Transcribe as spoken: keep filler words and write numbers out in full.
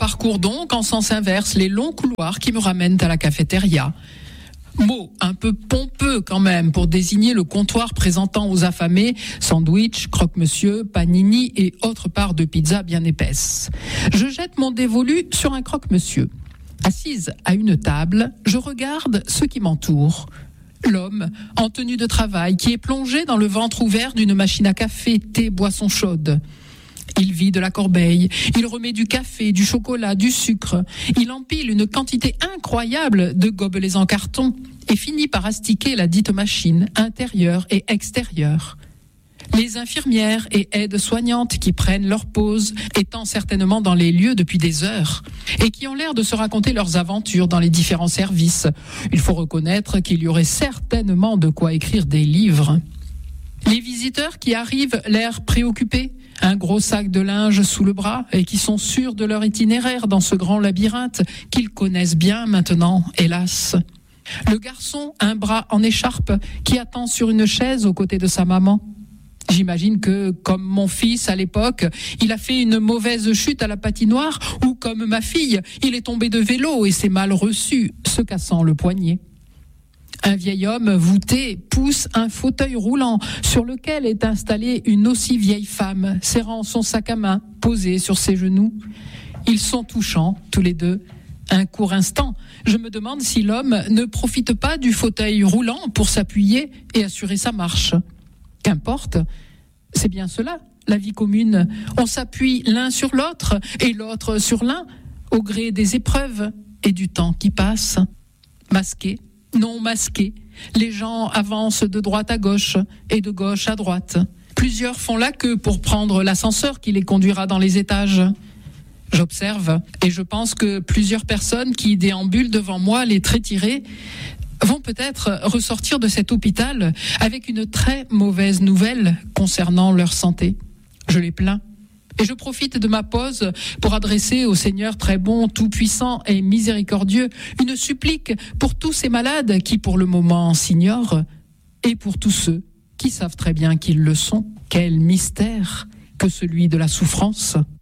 parcours donc en sens inverse les longs couloirs qui me ramènent à la cafétéria. Mot un peu pompeux quand même pour désigner le comptoir présentant aux affamés sandwich, croque-monsieur, panini et autres parts de pizza bien épaisses. Je jette mon dévolu sur un croque-monsieur. Assise à une table, je regarde ceux qui m'entourent. L'homme, en tenue de travail, qui est plongé dans le ventre ouvert d'une machine à café, thé, boisson chaude. Il vide la corbeille, il remet du café, du chocolat, du sucre. Il empile une quantité incroyable de gobelets en carton et finit par astiquer la dite machine, intérieure et extérieure. Les infirmières et aides-soignantes qui prennent leur pause, étant certainement dans les lieux depuis des heures, et qui ont l'air de se raconter leurs aventures dans les différents services. Il faut reconnaître qu'il y aurait certainement de quoi écrire des livres. Les visiteurs qui arrivent l'air préoccupés, un gros sac de linge sous le bras et qui sont sûrs de leur itinéraire dans ce grand labyrinthe qu'ils connaissent bien maintenant, hélas. Le garçon, un bras en écharpe, qui attend sur une chaise aux côtés de sa maman. J'imagine que, comme mon fils à l'époque, il a fait une mauvaise chute à la patinoire ou, comme ma fille, il est tombé de vélo et s'est mal reçu, se cassant le poignet. Un vieil homme voûté pousse un fauteuil roulant sur lequel est installée une aussi vieille femme, serrant son sac à main posé sur ses genoux. Ils sont touchants, tous les deux. Un court instant, je me demande si l'homme ne profite pas du fauteuil roulant pour s'appuyer et assurer sa marche. Qu'importe, c'est bien cela, la vie commune. On s'appuie l'un sur l'autre et l'autre sur l'un, au gré des épreuves et du temps qui passe. Masqués, non masqués, les gens avancent de droite à gauche et de gauche à droite. Plusieurs font la queue pour prendre l'ascenseur qui les conduira dans les étages. J'observe et je pense que plusieurs personnes qui déambulent devant moi, les traits tirés, vont peut-être ressortir de cet hôpital avec une très mauvaise nouvelle concernant leur santé. Je les plains. Et je profite de ma pause pour adresser au Seigneur très bon, tout-puissant et miséricordieux une supplique pour tous ces malades qui pour le moment s'ignorent et pour tous ceux qui savent très bien qu'ils le sont. Quel mystère que celui de la souffrance.